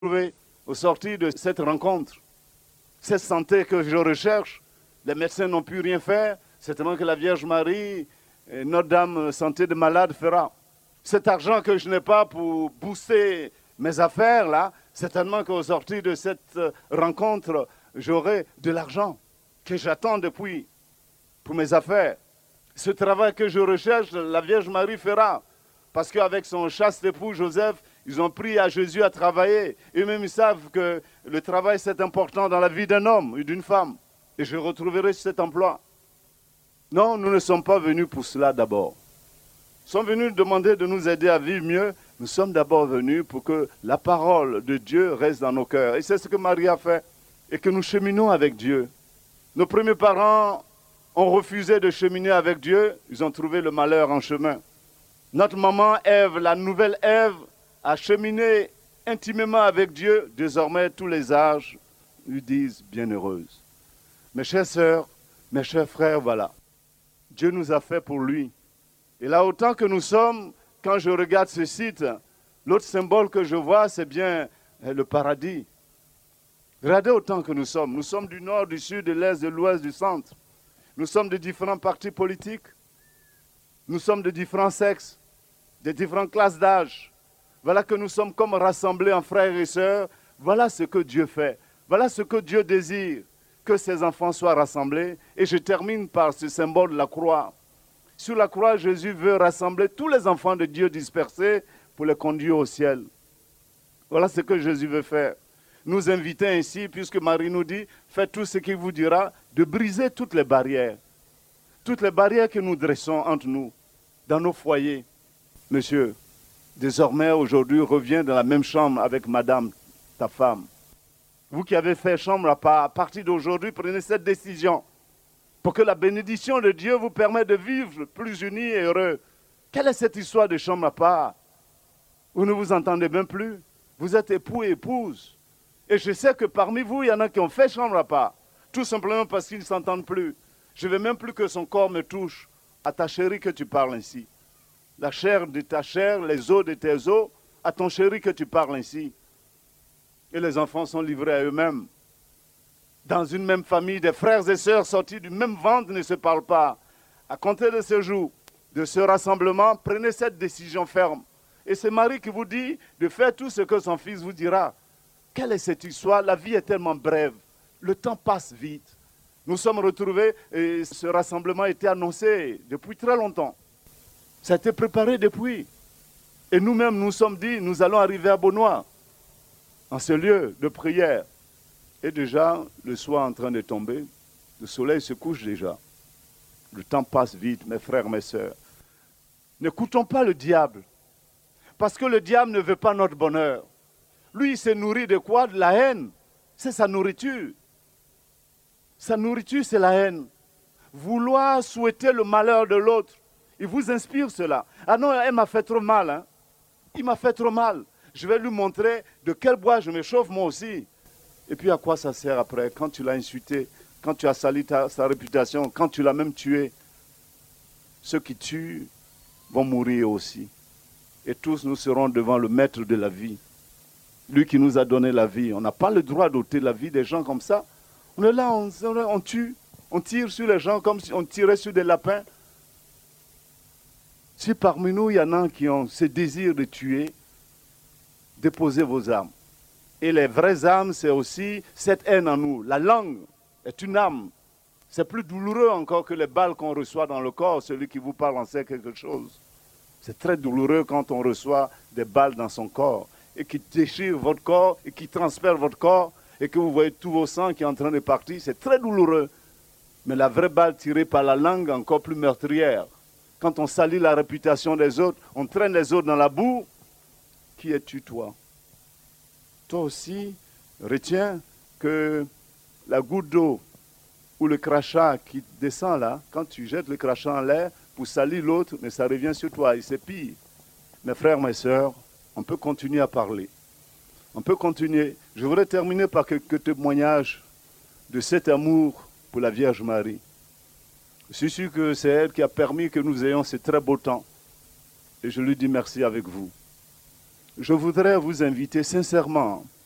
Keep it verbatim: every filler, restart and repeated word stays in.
trouvé au sortir de cette rencontre. Cette santé que je recherche, les médecins n'ont pu rien faire, certainement que la Vierge Marie, Notre-Dame santé de malade fera. Cet argent que je n'ai pas pour booster mes affaires, là, certainement qu'au sortir de cette rencontre, j'aurai de l'argent que j'attends depuis pour mes affaires. Ce travail que je recherche, la Vierge Marie fera. Parce qu'avec son chaste époux Joseph, ils ont pris à Jésus à travailler. Eux-mêmes, ils savent que le travail, c'est important dans la vie d'un homme ou d'une femme. Et je retrouverai cet emploi. Non, nous ne sommes pas venus pour cela d'abord. Nous sommes venus demander de nous aider à vivre mieux. Nous sommes d'abord venus pour que la parole de Dieu reste dans nos cœurs. Et c'est ce que Marie a fait. Et que nous cheminons avec Dieu. Nos premiers parents ont refusé de cheminer avec Dieu. Ils ont trouvé le malheur en chemin. Notre maman Ève, la nouvelle Ève, a cheminé intimement avec Dieu. Désormais, tous les âges lui disent bienheureuse. Mes chères sœurs, mes chers frères, voilà. Dieu nous a fait pour lui. Et là, autant que nous sommes, quand je regarde ce site, l'autre symbole que je vois, c'est bien le paradis. Regardez autant que nous sommes. Nous sommes du nord, du sud, de l'est, de l'ouest, du centre. Nous sommes de différents partis politiques. Nous sommes de différents sexes, de différentes classes d'âge. Voilà que nous sommes comme rassemblés en frères et sœurs. Voilà ce que Dieu fait. Voilà ce que Dieu désire, que ses enfants soient rassemblés. Et je termine par ce symbole de la croix. Sur la croix, Jésus veut rassembler tous les enfants de Dieu dispersés pour les conduire au ciel. Voilà ce que Jésus veut faire. Nous inviter ainsi, puisque Marie nous dit, faites tout ce qu'il vous dira, de briser toutes les barrières. Toutes les barrières que nous dressons entre nous, dans nos foyers. Monsieur, désormais, aujourd'hui, reviens dans la même chambre avec madame, ta femme. Vous qui avez fait chambre à part, à partir d'aujourd'hui, prenez cette décision pour que la bénédiction de Dieu vous permette de vivre plus unis et heureux. Quelle est cette histoire de chambre à part? Vous ne vous entendez même plus. Vous êtes époux et épouse. Et je sais que parmi vous, il y en a qui ont fait chambre à part, tout simplement parce qu'ils ne s'entendent plus. Je ne veux même plus que son corps me touche. À ta chérie que tu parles ainsi. La chair de ta chair, les os de tes os, à ton chéri que tu parles ainsi. Et les enfants sont livrés à eux-mêmes. Dans une même famille, des frères et sœurs sortis du même ventre ne se parlent pas. À compter de ce jour, de ce rassemblement, prenez cette décision ferme. Et c'est Marie qui vous dit de faire tout ce que son fils vous dira. Quelle est cette histoire? La vie est tellement brève. Le temps passe vite. Nous sommes retrouvés et ce rassemblement a été annoncé depuis très longtemps. Ça a été préparé depuis. Et nous-mêmes, nous sommes dit, nous allons arriver à Beaunois, en ce lieu de prière. Et déjà, le soir est en train de tomber, le soleil se couche déjà. Le temps passe vite, mes frères, mes sœurs. N'écoutons pas le diable, parce que le diable ne veut pas notre bonheur. Lui, il se nourrit de quoi? De la haine. C'est sa nourriture. Sa nourriture, c'est la haine. Vouloir souhaiter le malheur de l'autre. Il vous inspire cela. Ah non, elle m'a fait trop mal. Hein. Il m'a fait trop mal. Je vais lui montrer de quel bois je me chauffe moi aussi. Et puis à quoi ça sert après? Quand tu l'as insulté, quand tu as sali ta, sa réputation, quand tu l'as même tué. Ceux qui tuent vont mourir aussi. Et tous nous serons devant le maître de la vie. Lui qui nous a donné la vie. On n'a pas le droit d'ôter la vie des gens comme ça. On est là, on, on tue, on tire sur les gens comme si on tirait sur des lapins. Si parmi nous, il y en a qui ont ce désir de tuer, déposez vos armes. Et les vraies armes, c'est aussi cette haine en nous. La langue est une arme. C'est plus douloureux encore que les balles qu'on reçoit dans le corps. Celui qui vous parle en sait quelque chose. C'est très douloureux quand on reçoit des balles dans son corps et qui déchirent votre corps et qui transpercent votre corps et que vous voyez tout vos sangs qui est en train de partir. C'est très douloureux. Mais la vraie balle tirée par la langue est encore plus meurtrière. Quand on salit la réputation des autres, on traîne les autres dans la boue. Qui es-tu, toi? Toi aussi, retiens que la goutte d'eau ou le crachat qui descend là, quand tu jettes le crachat en l'air pour salir l'autre, mais ça revient sur toi et c'est pire. Mes frères, mes sœurs, on peut continuer à parler. On peut continuer. Je voudrais terminer par quelques témoignages de cet amour pour la Vierge Marie. Je suis sûr que c'est elle qui a permis que nous ayons ce très beau temps. Et je lui dis merci avec vous. Je voudrais vous inviter sincèrement